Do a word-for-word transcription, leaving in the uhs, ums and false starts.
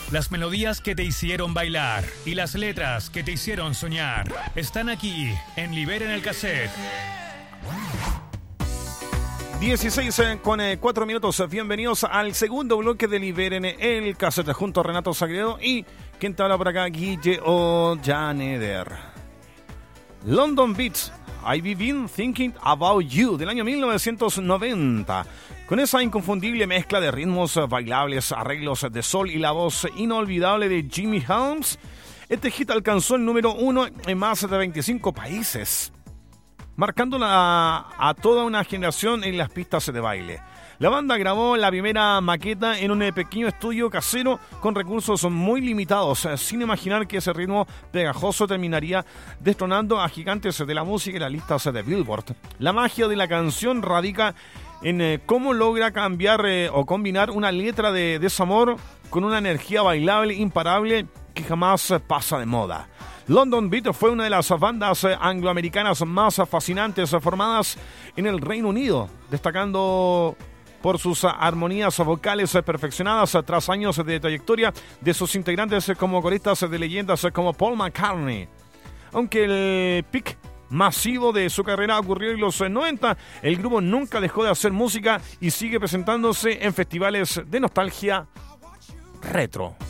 Las melodías que te hicieron bailar y las letras que te hicieron soñar están aquí en Liberen el Cassette. dieciséis con cuatro minutos. Bienvenidos al segundo bloque de Liberen el Cassette junto a Renato Sagredo y quien te habla por acá, Guille Ollaneder. London Beats, I've Been Thinking About You, del año mil novecientos noventa. Con esa inconfundible mezcla de ritmos bailables, arreglos de soul y la voz inolvidable de Jimmy Helms, este hit alcanzó el número uno en más de veinticinco países, marcando la, a toda una generación en las pistas de baile. La banda grabó la primera maqueta en un pequeño estudio casero con recursos muy limitados, sin imaginar que ese ritmo pegajoso terminaría destronando a gigantes de la música y las listas de Billboard. La magia de la canción radica en eh, cómo logra cambiar eh, o combinar una letra de desamor con una energía bailable imparable que jamás eh, pasa de moda. London Beat fue una de las bandas eh, angloamericanas más fascinantes eh, formadas en el Reino Unido, destacando por sus armonías vocales perfeccionadas tras años de trayectoria de sus integrantes como coristas de leyendas como Paul McCartney. Aunque el pic masivo de su carrera ocurrió en los noventa, el grupo nunca dejó de hacer música y sigue presentándose en festivales de nostalgia retro.